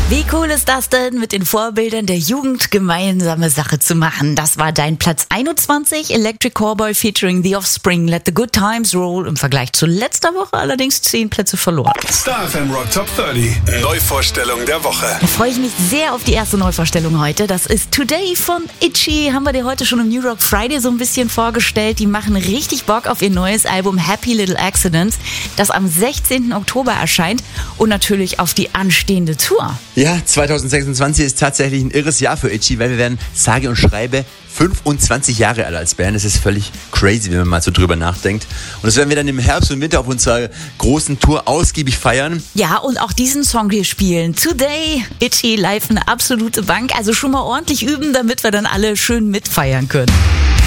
Wie cool ist das denn, mit den Vorbildern der Jugend gemeinsame Sache zu machen? Das war dein Platz 21, Electric Callboy featuring The Offspring, Let the Good Times Roll. Im Vergleich zu letzter Woche allerdings 10 Plätze verloren. Star FM Rock Top 30, Neuvorstellung der Woche. Da freue ich mich sehr auf die erste Neuvorstellung heute. Das ist Today von Itchy. Haben wir dir heute schon im New Rock Friday so ein bisschen vorgestellt. Die machen richtig Bock auf ihr neues Album Happy Little Accidents, das am 16. Oktober erscheint, und natürlich auf die anstehende Tour. Ja, 2026 ist tatsächlich ein irres Jahr für Itchy, weil wir werden sage und schreibe 25 Jahre alt als Band. Das ist völlig crazy, wenn man mal so drüber nachdenkt. Und das werden wir dann im Herbst und Winter auf unserer großen Tour ausgiebig feiern. Ja, und auch diesen Song hier spielen. Today, Itchy live eine absolute Bank. Also schon mal ordentlich üben, damit wir dann alle schön mitfeiern können.